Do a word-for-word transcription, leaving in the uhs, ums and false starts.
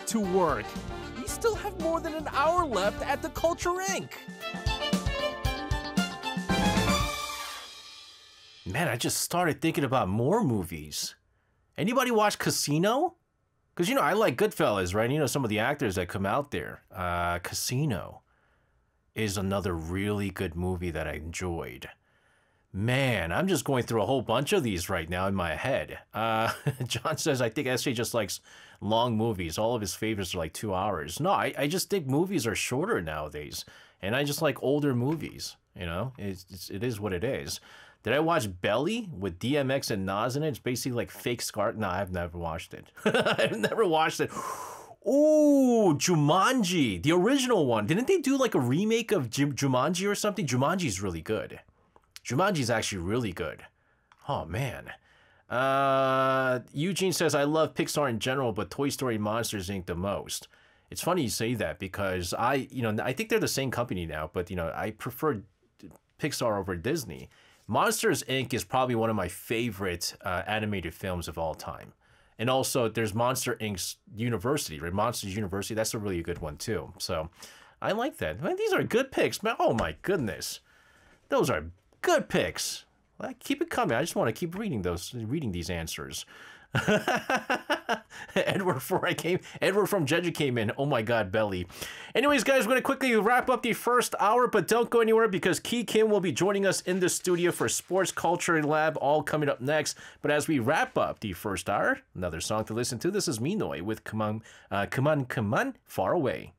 to work. We still have more than an hour left at the Culture Incorporated. Man, I just started thinking about more movies. Anybody watch Casino? Because, you know, I like Goodfellas, right? You know, some of the actors that come out there. Uh, Casino is another really good movie that I enjoyed. Man, I'm just going through a whole bunch of these right now in my head. Uh, John says, I think S J just likes long movies. All of his favorites are like two hours. No, I, I just think movies are shorter nowadays. And I just like older movies, you know? It's, it's, it is what it is. Did I watch Belly with D M X and Nas in it? It's basically like fake Scar. No, I've never watched it. I've never watched it. Ooh, Jumanji, the original one. Didn't they do like a remake of J Jumanji or something? Jumanji's really good. Jumanji's actually really good. Oh, man. Uh, Eugene says, I love Pixar in general, but Toy Story Monsters Incorporated the most. It's funny you say that because I, you know, I think they're the same company now, but, you know, I prefer Pixar over Disney. Monsters Incorporated is probably one of my favorite uh, animated films of all time. And also, there's Monster Incorporated's University, right? Monsters University, that's a really good one, too. So, I like that. Man, these are good picks, man. Oh, my goodness. Those are good picks. Well, keep it coming. I just want to keep reading those, reading these answers. Edward before I came Edward from Jeju came in. Oh my god, Belly. Anyways, guys, we're gonna quickly wrap up the first hour, but don't go anywhere because Ki Kim will be joining us in the studio for Sports Culture Lab, all coming up next. But as we wrap up the first hour, another song to listen to. This is Minoy with Come On, uh, Come On, Come On, Far Away.